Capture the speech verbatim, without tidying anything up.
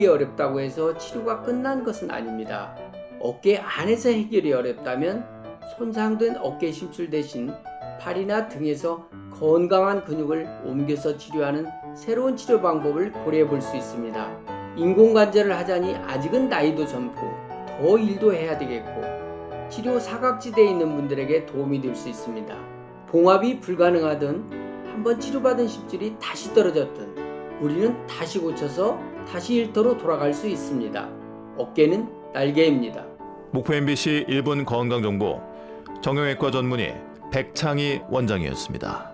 어렵다고 해서 치료가 끝난 것은 아닙니다. 어깨 안에서 해결이 어렵다면 손상된 어깨 심줄 대신 팔이나 등에서 건강한 근육을 옮겨서 치료하는 새로운 치료 방법을 고려해 볼 수 있습니다. 인공관절을 하자니 아직은 나이도 젊고 더 일도 해야 되겠고 치료 사각지대에 있는 분들에게 도움이 될 수 있습니다. 봉합이 불가능하든 한번 치료받은 심줄이 다시 떨어졌든 우리는 다시 고쳐서 다시 일터로 돌아갈 수 있습니다. 어깨는 날개입니다. 목포 엠비씨 일 분 건강정보 정형외과 전문의 백창희 원장이었습니다.